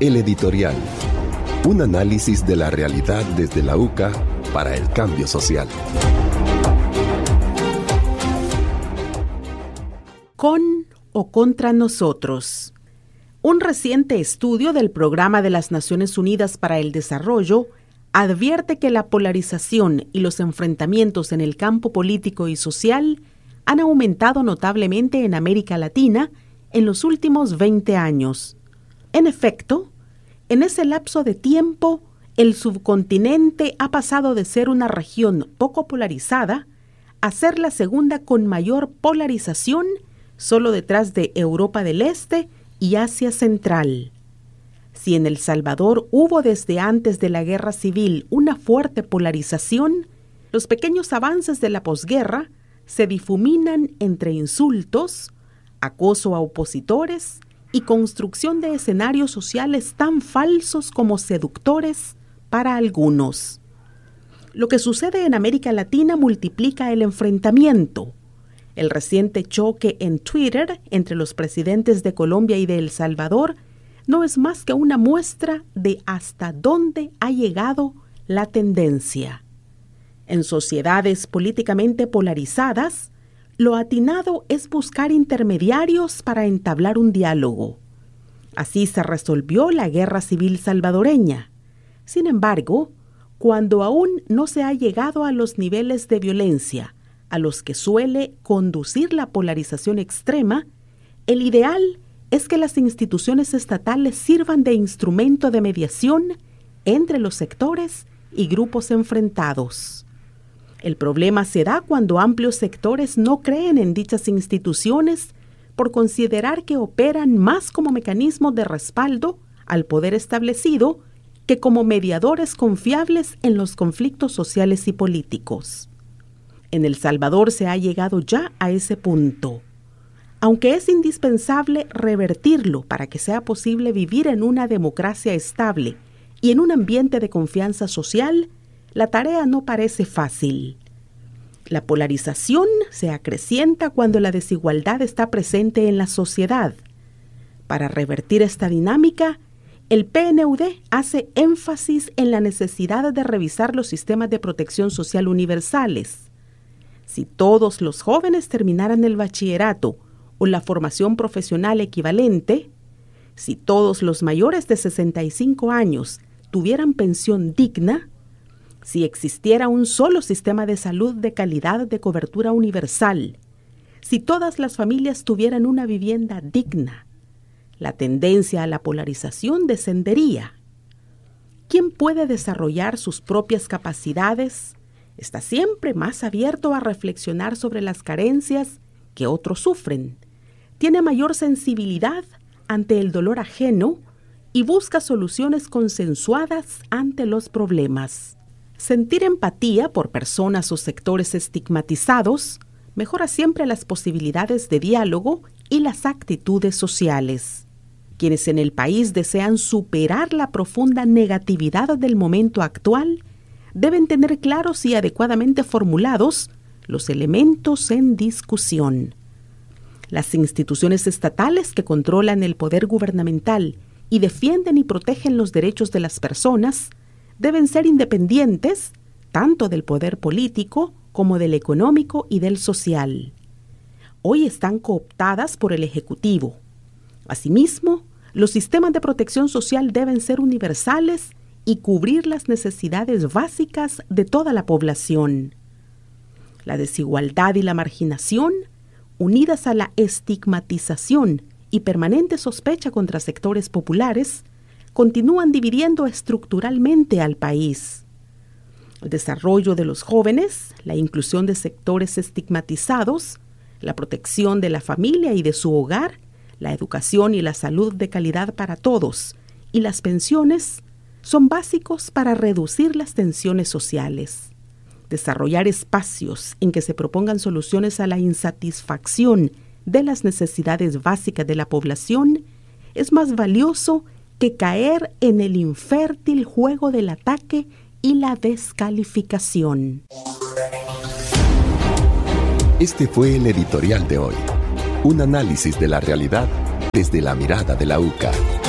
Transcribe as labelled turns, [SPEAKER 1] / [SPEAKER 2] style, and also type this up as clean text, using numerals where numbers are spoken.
[SPEAKER 1] El editorial. Un análisis de la realidad desde la UCA para el cambio social.
[SPEAKER 2] Con o contra nosotros. Un reciente estudio del Programa de las Naciones Unidas para el Desarrollo advierte que la polarización y los enfrentamientos en el campo político y social han aumentado notablemente en América Latina en los últimos 20 años. En efecto, en ese lapso de tiempo, el subcontinente ha pasado de ser una región poco polarizada a ser la segunda con mayor polarización, solo detrás de Europa del Este y Asia Central. Si en El Salvador hubo desde antes de la Guerra Civil una fuerte polarización, los pequeños avances de la posguerra se difuminan entre insultos, acoso a opositores y construcción de escenarios sociales tan falsos como seductores para algunos. Lo que sucede en América Latina multiplica el enfrentamiento. El reciente choque en Twitter entre los presidentes de Colombia y de El Salvador no es más que una muestra de hasta dónde ha llegado la tendencia. En sociedades políticamente polarizadas, lo atinado es buscar intermediarios para entablar un diálogo. Así se resolvió la Guerra Civil salvadoreña. Sin embargo, cuando aún no se ha llegado a los niveles de violencia a los que suele conducir la polarización extrema, el ideal es que las instituciones estatales sirvan de instrumento de mediación entre los sectores y grupos enfrentados. El problema se da cuando amplios sectores no creen en dichas instituciones por considerar que operan más como mecanismos de respaldo al poder establecido que como mediadores confiables en los conflictos sociales y políticos. En El Salvador se ha llegado ya a ese punto. Aunque es indispensable revertirlo para que sea posible vivir en una democracia estable y en un ambiente de confianza social, la tarea no parece fácil. La polarización se acrecienta cuando la desigualdad está presente en la sociedad. Para revertir esta dinámica, el PNUD hace énfasis en la necesidad de revisar los sistemas de protección social universales. Si todos los jóvenes terminaran el bachillerato o la formación profesional equivalente, si todos los mayores de 65 años tuvieran pensión digna, si existiera un solo sistema de salud de calidad de cobertura universal, si todas las familias tuvieran una vivienda digna, la tendencia a la polarización descendería. ¿Quién puede desarrollar sus propias capacidades? Está siempre más abierto a reflexionar sobre las carencias que otros sufren. Tiene mayor sensibilidad ante el dolor ajeno y busca soluciones consensuadas ante los problemas. Sentir empatía por personas o sectores estigmatizados mejora siempre las posibilidades de diálogo y las actitudes sociales. Quienes en el país desean superar la profunda negatividad del momento actual deben tener claros y adecuadamente formulados los elementos en discusión. Las instituciones estatales que controlan el poder gubernamental y defienden y protegen los derechos de las personas deben ser independientes tanto del poder político como del económico y del social. Hoy están cooptadas por el Ejecutivo. Asimismo, los sistemas de protección social deben ser universales y cubrir las necesidades básicas de toda la población. La desigualdad y la marginación, unidas a la estigmatización y permanente sospecha contra sectores populares, continúan dividiendo estructuralmente al país. El desarrollo de los jóvenes, la inclusión de sectores estigmatizados, la protección de la familia y de su hogar, la educación y la salud de calidad para todos y las pensiones son básicos para reducir las tensiones sociales. Desarrollar espacios en que se propongan soluciones a la insatisfacción de las necesidades básicas de la población es más valioso que caer en el infértil juego del ataque y la descalificación.
[SPEAKER 1] Este fue el editorial de hoy. Un análisis de la realidad desde la mirada de la UCA.